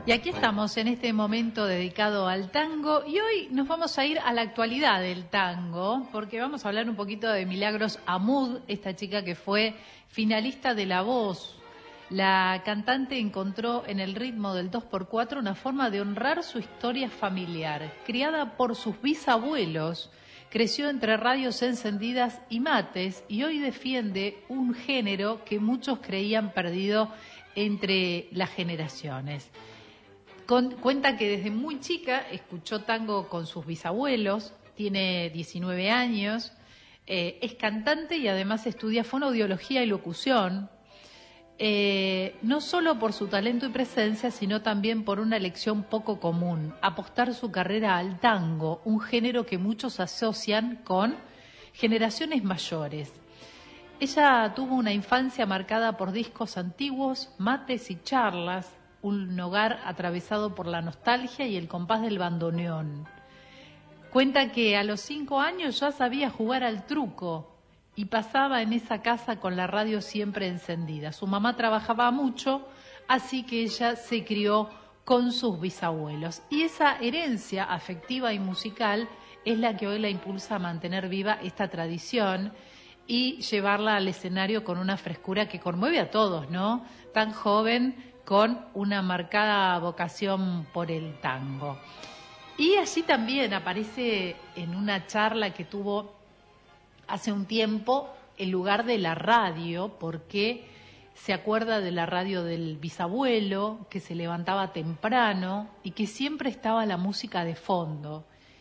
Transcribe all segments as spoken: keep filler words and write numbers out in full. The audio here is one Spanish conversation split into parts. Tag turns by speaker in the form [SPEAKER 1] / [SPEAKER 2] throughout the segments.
[SPEAKER 1] Y aquí estamos en este momento dedicado al tango y hoy nos vamos a ir a la actualidad del tango porque vamos a hablar un poquito de Milagros Amud, esta chica que fue finalista de La Voz. La cantante encontró en el ritmo del dos por cuatro una forma de honrar su historia familiar. Criada por sus bisabuelos, creció entre radios encendidas y mates y hoy defiende un género que muchos creían perdido entre las generaciones. Con, cuenta que desde muy chica escuchó tango con sus bisabuelos, tiene diecinueve años, eh, es cantante y además estudia fonoaudiología y locución, eh, no solo por su talento y presencia, sino también por una elección poco común, apostar su carrera al tango, un género que muchos asocian con generaciones mayores. Ella tuvo una infancia marcada por discos antiguos, mates y charlas, un hogar atravesado por la nostalgia y el compás del bandoneón. Cuenta que a los cinco años ya sabía jugar al truco y pasaba en esa casa con la radio siempre encendida. Su mamá trabajaba mucho, así que ella se crió con sus bisabuelos. Y esa herencia afectiva y musical es la que hoy la impulsa a mantener viva esta tradición y llevarla al escenario con una frescura que conmueve a todos, ¿no? Tan joven, con una marcada vocación por el tango. Y allí también aparece en una charla que tuvo hace un tiempo el lugar de la radio, porque se acuerda de la radio del bisabuelo, que se levantaba temprano y que siempre estaba la música de fondo.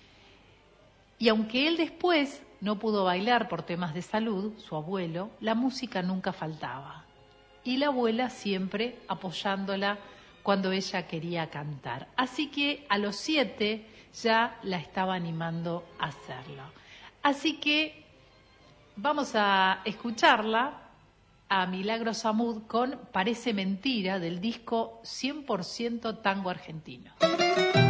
[SPEAKER 1] Y aunque él después no pudo bailar por temas de salud, su abuelo, la música nunca faltaba. Y la abuela siempre apoyándola cuando ella quería cantar. Así que a los siete ya la estaba animando a hacerlo. Así que vamos a escucharla a Milagros Amud con Parece Mentira del disco cien por ciento Tango Argentino.